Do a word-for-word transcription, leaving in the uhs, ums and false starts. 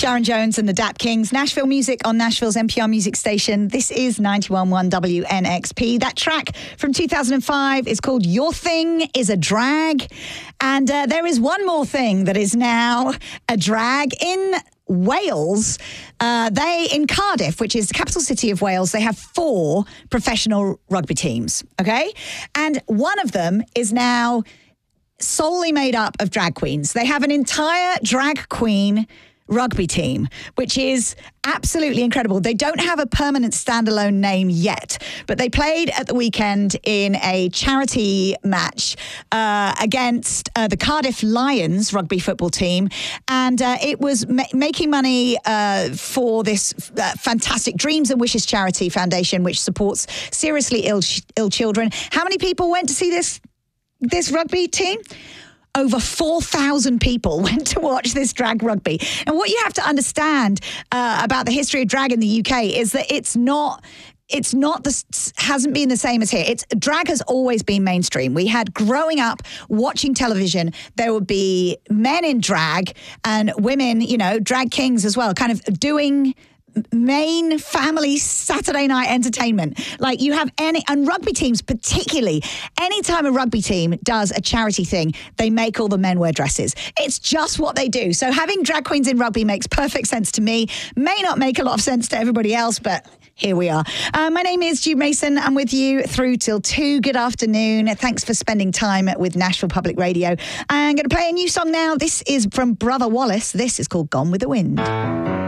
Sharon Jones and the Dap Kings. Nashville music on Nashville's N P R music station. This is ninety-one point one W N X P. That track from two thousand five is called Your Thing is a Drag. And uh, there is one more thing that is now a drag in Wales. Uh, they, in Cardiff, which is the capital city of Wales, they have four professional rugby teams, okay? And one of them is now solely made up of drag queens. They have an entire drag queen rugby team, which is absolutely incredible. They don't have a permanent standalone name yet, but they played at the weekend in a charity match uh, against uh, the Cardiff Lions rugby football team, and uh, it was ma- making money uh, for this uh, fantastic Dreams and Wishes charity foundation, which supports seriously ill ill children. How many people went to see this this rugby team? Over four thousand people went to watch this drag rugby. And what you have to understand uh, about the history of drag in the U K is that it's not... It's not the hasn't been the same as here. It's drag has always been mainstream. We had growing up watching television, there would be men in drag and women, you know, drag kings as well, kind of doing main family Saturday night entertainment. Like you have any, and rugby teams particularly, anytime a rugby team does a charity thing, they make all the men wear dresses. It's just what they do. So having drag queens in rugby makes perfect sense to me. May not make a lot of sense to everybody else, but here we are. Uh, my name is Jude Mason. I'm with you through till two. Good afternoon. Thanks for spending time with Nashville Public Radio. I'm going to play a new song now. This is from Brother Wallace. This is called Gone with the Wind.